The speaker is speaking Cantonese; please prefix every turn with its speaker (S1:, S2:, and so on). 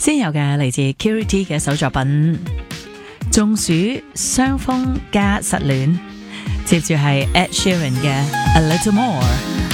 S1: 先有嘅嚟自 Curity 嘅一首作品《中暑傷風加失戀》，接住係 Ed Sheeran 嘅《A Little More》。